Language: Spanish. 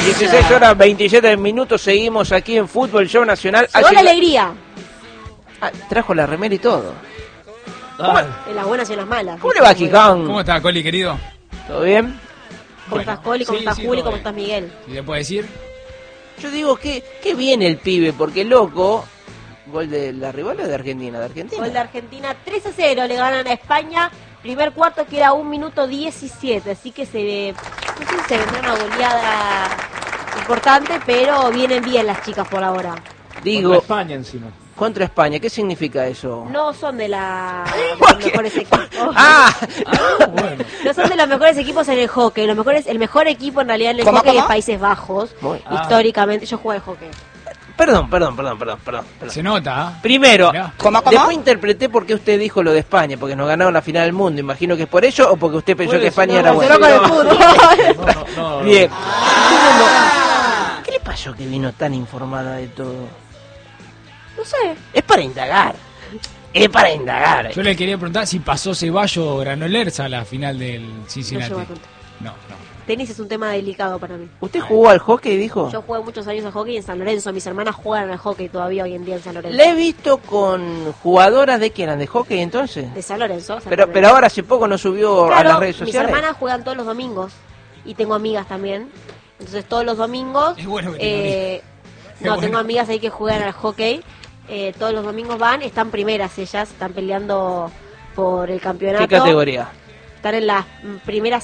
16 horas 27 minutos, seguimos aquí en Fútbol Show Nacional. Llegó la alegría. Trajo la remera y todo. En las buenas y en las malas. ¿Cómo le va, Quiján? ¿Cómo está, Coli, querido? ¿Todo bien? ¿Cómo estás, Coli? ¿Cómo estás, Juli? ¿Cómo estás, Miguel? ¿Y le puede decir? Yo digo que viene el pibe, porque loco. ¿Gol de la rival o de Argentina? ¿De Argentina? Gol de Argentina, 3-0, le ganan a España. Primer cuarto que era 1 minuto 17, así que no sé si se vendrá una goleada importante, pero vienen bien las chicas por ahora. Digo, Contra España encima. Contra España, ¿qué significa eso? No son de los mejores equipos. Bueno. No son de los mejores equipos en el hockey. El mejor equipo en realidad en el hockey es Países Bajos. Históricamente, yo jugué al hockey. Perdón. Se nota, ¿eh? Primero, Mirá. después interpreté por qué usted dijo lo de España, porque nos ganaron la final del mundo. Imagino que es por ello o porque usted pensó que España era buena. No. Bien. ¿Qué le pasó que vino tan informada de todo? No sé. Es para indagar. Yo le quería preguntar si pasó Ceballos o Granollers a la final del Cincinnati. No llego a tanto. No. Tenis es un tema delicado para mí. ¿Usted jugó al hockey, dijo? Yo jugué muchos años al hockey en San Lorenzo. Mis hermanas juegan al hockey todavía hoy en día en San Lorenzo. Le he visto con jugadoras de que eran de hockey entonces. De San Lorenzo. Pero ahora hace poco no subió a Claro, las redes sociales. mis hermanas juegan todos los domingos. Y tengo amigas también. Entonces todos los domingos... Es bueno que tenga no, bueno. tengo amigas ahí que juegan al hockey. Todos los domingos van, están primeras ellas, están peleando por el campeonato. ¿Qué categoría? Están en las primeras